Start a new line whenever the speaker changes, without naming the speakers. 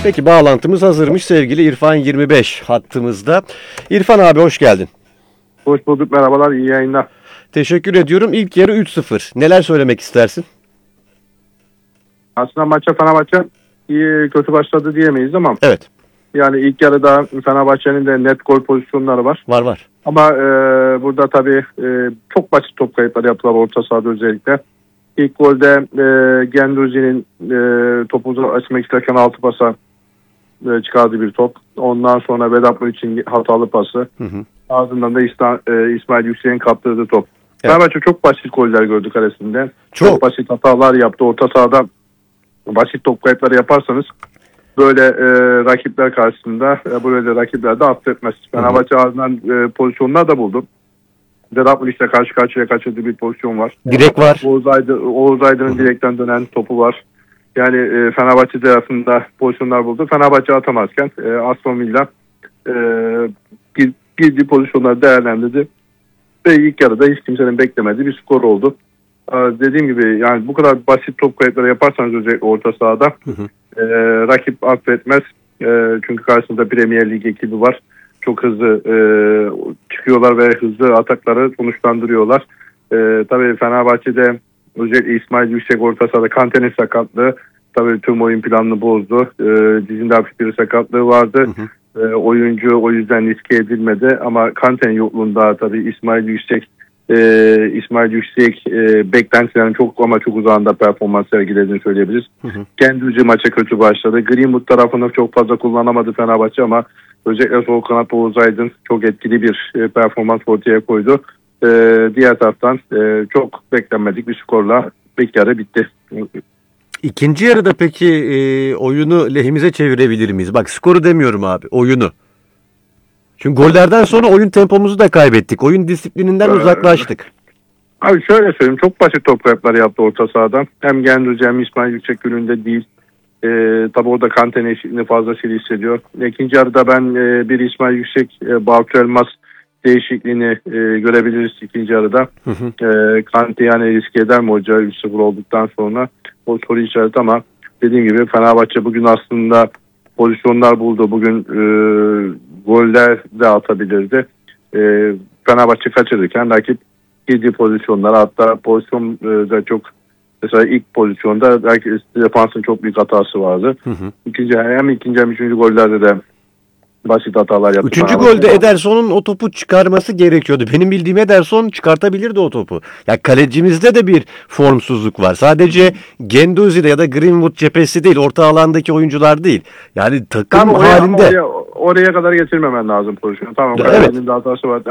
Peki bağlantımız hazırmış sevgili İrfan 25 hattımızda. İrfan abi hoş geldin.
Hoş bulduk, merhabalar, iyi yayınlar.
Teşekkür ediyorum. İlk yarı 3-0. Neler söylemek istersin?
Aslında Fenerbahçe iyi kötü başladı diyemeyiz ama
Evet.
yani ilk yarıda Fenerbahçe'nin de net gol pozisyonları var.
Var.
Ama burada tabii çok basit top kayıpları yaptılar orta sahada özellikle. İlk golde Guendouzi'nin topu açmak isterken altı pasa çıkardığı bir top. Ondan sonra Vedat Muriç'in hatalı pası. Ardından da İsmail Yüksek'in kaptırdığı top.
Evet.
Fenerbahçe çok basit goller gördü kalesinde.
Çok
basit hatalar yaptı. Orta sahada basit top kayıpları yaparsanız böyle rakipler karşısında böyle rakipler de affetmez. Fenerbahçe ardından pozisyonlar da buldu. Vedat Muriç'le karşı karşıya kaçırdığı bir pozisyon var.
direkt var.
Oğuz Aydın'ın direkten dönen topu var. Yani Fenerbahçe tarafında pozisyonlar buldu. Fenerbahçe atamazken Aston Villa girdiği pozisyonları değerlendirdi. Ve ilk yarıda hiç kimsenin beklemediği bir skor oldu. Dediğim gibi yani bu kadar basit top kayıpları yaparsanız özellikle orta sahada rakip affetmez. Çünkü karşısında Premier Lig ekibi var. Çok hızlı çıkıyorlar ve hızlı atakları sonuçlandırıyorlar. Tabii Fenerbahçe'de özellikle İsmail Yüksek orta sahada Kante'nin sakatlığı tabii tüm oyun planını bozdu. Dizinde hafif bir sakatlığı vardı. Oyuncu o yüzden riske edilmedi ama Kante'nin yokluğunda tabii İsmail Yüksek beklentilerin çok uzağında performans sergilediğini söyleyebiliriz. Guendouzi maça kötü başladı. Greenwood tarafını çok fazla kullanamadı Fenerbahçe ama özellikle sol kanat Oğuz Aydın çok etkili bir performans ortaya koydu. Diğer taraftan çok beklenmedik bir skorla ilk yarı bitti.
İkinci yarıda peki oyunu lehimize çevirebilir miyiz? Bak skoru demiyorum abi, oyunu. Çünkü gollerden sonra oyun tempomuzu da kaybettik. Oyun disiplininden uzaklaştık.
Abi şöyle söyleyeyim, çok basit top kayıpları yaptı orta sahadan. Hem Guendouzi hem İsmail Yüksek gününde değil. Tabii orada Kante'nin eşitliğini fazlasıyla hissediyor. İkinci yarıda ben bir İsmail Yüksek, Bartu Elmas değişikliğini görebiliriz ikinci yarıda. Kante yani riske eder mi hoca 3-0 olduktan sonra? O soru işareti ama dediğim gibi Fenerbahçe bugün aslında pozisyonlar buldu. Bugün goller de atabilirdi. Fenerbahçe kaçırırken rakip girdiği pozisyonlara, hatta pozisyon da çok, mesela ilk pozisyonda defansın çok büyük hatası vardı. İkinci hem üçüncü gollerde de basit hatalar yaptı.
Üçüncü golde Ederson'un o topu çıkarması gerekiyordu. Benim bildiğim Ederson çıkartabilirdi o topu. Ya kalecimizde de bir formsuzluk var. Sadece Guendouzi'de ya da Greenwood cephesi değil, orta alandaki oyuncular değil. Yani takım halinde.
Oraya kadar getirmemen lazım pozisyonu. Tamam,
evet.
kalecinin de hatası var.